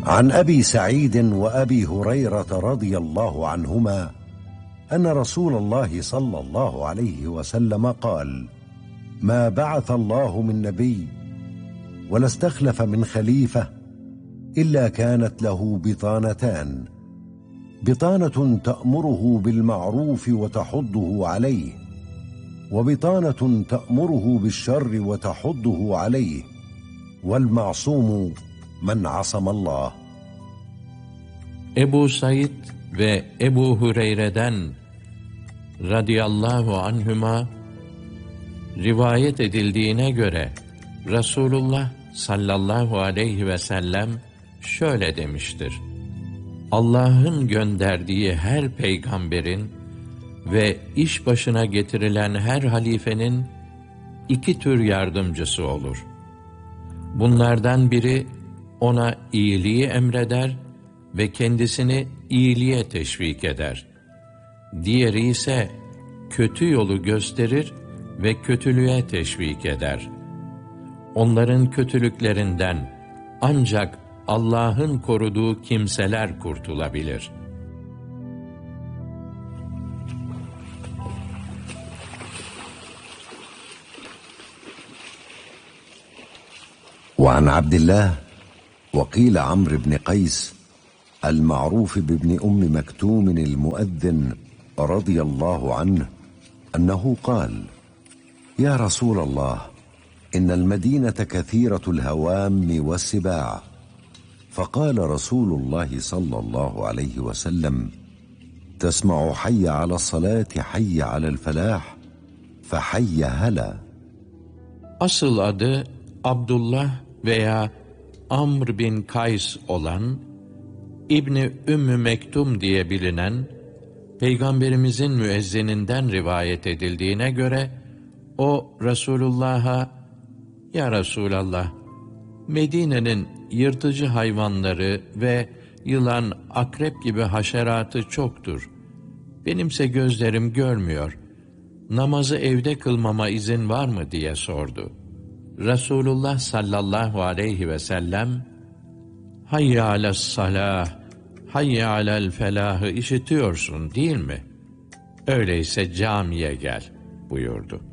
عن أبي سعيد وأبي هريرة رضي الله عنهما أن رسول الله صلى الله عليه وسلم قال: ما بعث الله من نبي ولا استخلف من خليفة إلا كانت له بطانتان: بطانة تأمره بالمعروف وتحضه عليه، وبطانة تأمره بالشر وتحضه عليه، والمعصوم من عصم الله. Ebu Said ve Ebu Hureyre'den radıyallahu anhüma rivayet edildiğine göre Resulullah sallallahu aleyhi ve sellem şöyle demiştir: Allah'ın gönderdiği her peygamberin ve iş başına getirilen her halifenin iki tür yardımcısı olur. Bunlardan biri ona iyiliği emreder ve kendisini iyiliğe teşvik eder. Diğeri ise kötü yolu gösterir ve kötülüğe teşvik eder. Onların kötülüklerinden ancak Allah'ın koruduğu kimseler kurtulabilir. وعن عبد الله وقيل عمرو بن قيس المعروف بابن أم مكتوم المؤذن رضي الله عنه أنه قال: يا رسول الله، إن المدينة كثيرة الهوام والسباع. فقال رسول الله صلى الله عليه وسلم: تسمع حي على الصلاة حي على الفلاح فحي هلا. Asıl adı Abdullah veya Amr bin Kays olan İbni Ümmü Mektum diye bilinen Peygamberimizin müezzininden rivayet edildiğine göre o Resulullah'a: Ya Resulallah, Medine'nin yırtıcı hayvanları ve yılan, akrep gibi haşeratı çoktur. Benimse gözlerim görmüyor. Namazı evde kılmama izin var mı diye sordu. Resulullah sallallahu aleyhi ve sellem, hayye alessalah, hayye alel felahı işitiyorsun değil mi? Öyleyse camiye gel buyurdu.